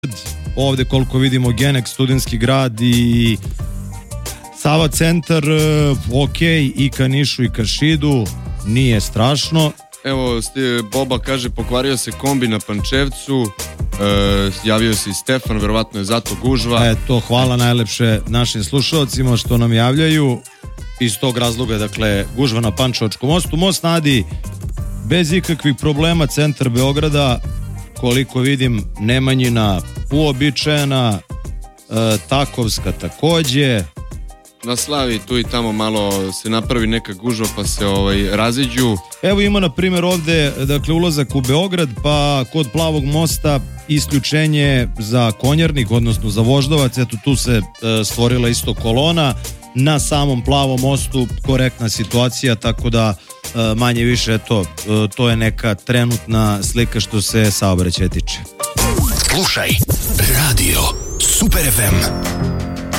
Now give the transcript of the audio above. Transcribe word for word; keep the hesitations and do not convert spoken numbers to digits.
ovde koliko vidimo Genex, Studentski grad i Sava centar, ok, i ka Nišu i ka Šidu, nije strašno. Evo, Boba kaže, pokvario se kombi na Pančevcu, e, javio se i Stefan, verovatno je zato gužva. Eto, hvala najlepše našim slušalcima što nam javljaju. Iz tog razloga, dakle, gužva na Pančevačkom mostu. Most na Adi, bez ikakvih problema, centar Beograda, koliko vidim, Nemanjina uobičajena, e, Takovska takođe. Na Slavi tu i tamo malo se napravi neka gužva pa se ovaj raziđu. Evo ima na primjer ovde, dakle, ulazak u Beograd, pa kod Plavog mosta isključenje za Konjarnik, odnosno za Voždovac. Eto, tu se e, stvorila isto kolona. Na samom Plavom mostu korektna situacija, tako da e, manje više, eto, e, to je neka trenutna slika što se saobraćaja tiče. Slušaj Radio Super ef em.